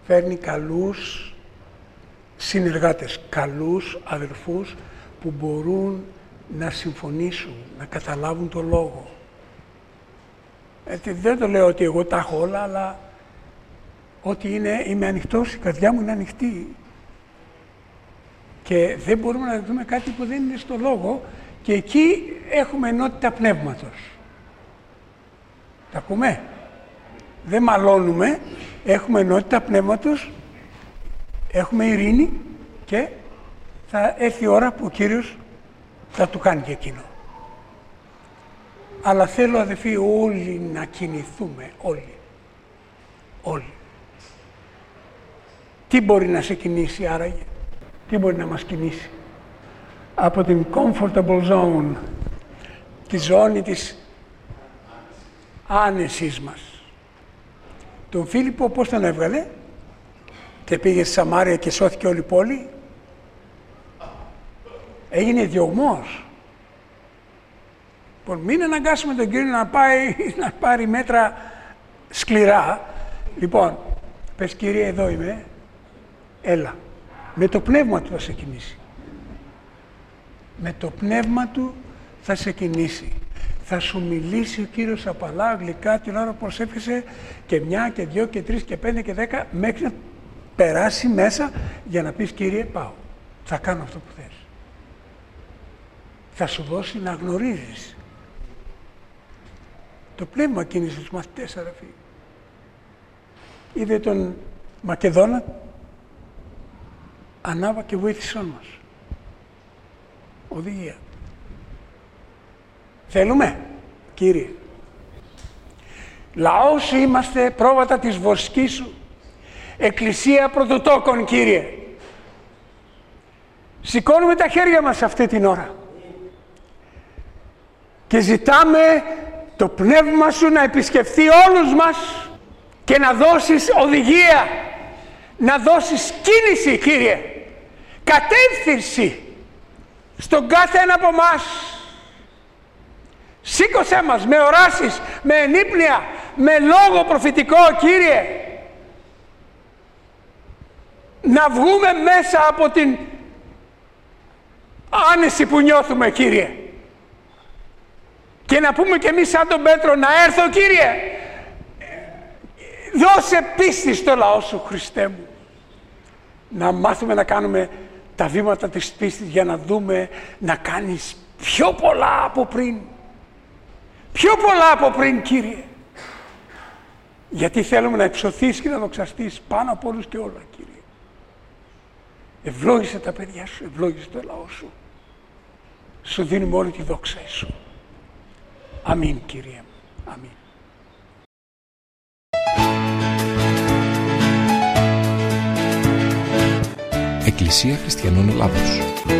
φέρνει καλούς συνεργάτες, καλούς αδελφούς που μπορούν να συμφωνήσουν, να καταλάβουν το λόγο. Δεν το λέω ότι εγώ τα έχω όλα, αλλά ότι είμαι ανοιχτός, η καρδιά μου είναι ανοιχτή. Και δεν μπορούμε να δούμε κάτι που δεν είναι στο λόγο και εκεί έχουμε ενότητα πνεύματος. Τα ακούμε? Δεν μαλώνουμε, έχουμε ενότητα πνεύματος, έχουμε ειρήνη και θα έρθει η ώρα που ο Κύριος θα του κάνει και εκείνο. Αλλά θέλω, αδελφοί, όλοι να κινηθούμε, όλοι. Τι μπορεί να σε κινήσει άραγε? Τι μπορεί να μας κινήσει? Από την comfortable zone, τη ζώνη της άνεσης μας. Τον Φίλιππο πώς τον έβγαλε? Και πήγε στη Σαμάρια και σώθηκε όλη η πόλη. Έγινε διωγμός. Λοιπόν, μην αναγκάσουμε τον Κύριο να πάει να πάρει μέτρα σκληρά. Λοιπόν, πες Κύριε, εδώ είμαι, έλα. Με το πνεύμα του θα σε κινήσει. Με το πνεύμα του θα σε κινήσει. Θα σου μιλήσει ο Κύριος απαλά, γλυκά, την ώρα που προσεύχεσαι και 1 και 2 και 3 και 5 και 10 μέχρι να περάσει μέσα για να πεις Κύριε πάω. Θα κάνω αυτό που θες. Θα σου δώσει να γνωρίζεις. Το πνεύμα κίνησε τους μαθητές, αδελφοί. Είδε τον Μακεδόνα, ανάβα και βοήθησόν μας. Οδηγία. Θέλουμε, Κύριε. Λαός είμαστε, πρόβατα της βοσκής σου. Εκκλησία πρωτοτόκων, Κύριε. Σηκώνουμε τα χέρια μας αυτή την ώρα. Και ζητάμε το πνεύμα σου να επισκεφθεί όλους μας και να δώσεις οδηγία, να δώσεις κίνηση, Κύριε, κατεύθυνση στον κάθε ένα από εμάς. Σήκωσέ μας με οράσεις, με ενύπνια, με λόγο προφητικό, Κύριε, να βγούμε μέσα από την άνεση που νιώθουμε, Κύριε, και να πούμε κι εμείς σαν τον Πέτρο, να έρθω, Κύριε, δώσε πίστη στο λαό σου, Χριστέ μου. Να μάθουμε να κάνουμε τα βήματα της πίστης για να δούμε να κάνεις πιο πολλά από πριν. Πιο πολλά από πριν, Κύριε. Γιατί θέλουμε να υψωθείς και να δοξαστείς πάνω από όλους και όλα, Κύριε. Ευλόγησε τα παιδιά σου, ευλόγησε το λαό σου. Σου δίνουμε όλη τη δόξα σου. Αμήν, Κύριε. Αμήν. Εκκλησία Χριστιανών Ελλάδος.